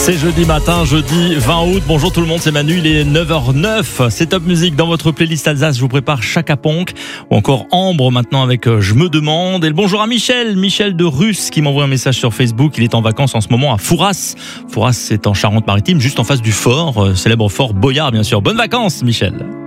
C'est jeudi matin, jeudi 20 août. Bonjour tout le monde, c'est Manu, il est 9h09. C'est Top Musique dans votre playlist Alsace. Je vous prépare Chaka Ponk ou encore Ambre maintenant avec Je me demande. Et le bonjour à Michel de Russe qui m'envoie un message sur Facebook. Il est en vacances en ce moment à Fouras. Fouras, c'est en Charente-Maritime, juste en face du fort, célèbre fort Boyard bien sûr. Bonnes vacances Michel.